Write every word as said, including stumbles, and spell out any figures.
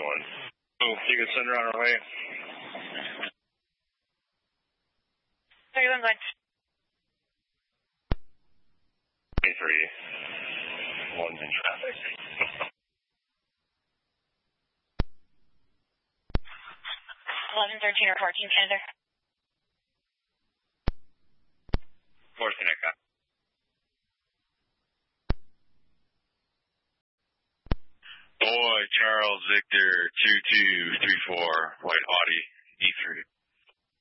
one. Oh, you can send her on her way. thirty-one going. twenty-three. One's in traffic. eleven, thirteen, or fourteen, Canada. fourteen, I got. Boy, Charles Victor, two two three four, White Audi, E three.